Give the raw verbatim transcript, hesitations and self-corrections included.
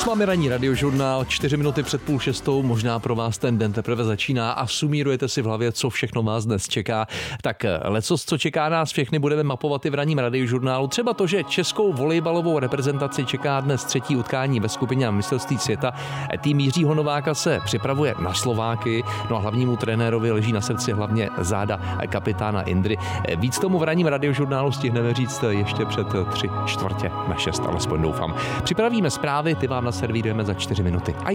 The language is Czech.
S vámi ranní radiožurnál, čtyři minuty před půl šestou, možná pro vás ten den teprve začíná a sumírujete si v hlavě, co všechno vás dnes čeká. Tak lecos, co čeká nás všechny, budeme mapovat i v ranním radiožurnálu. Třeba to, že českou volejbalovou reprezentaci čeká dnes třetí utkání ve skupině na mistrovství světa. Tým Jiřího Nováka se připravuje na Slováky, no a hlavnímu trenérovi leží na srdci hlavně záda kapitána Indry. Víc tomu v ranním radiožurnálu stihneme říct ještě před tři čtvrtě na šest, alespoň doufám. Připravíme zprávy, ty vám naservírujeme za čtyři minuty.